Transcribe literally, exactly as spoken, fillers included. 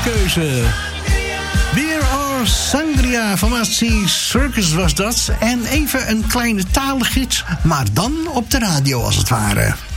keuze. Beer or Sangria, formatie Circus was dat. En even een kleine taalgids, maar dan op de radio als het ware.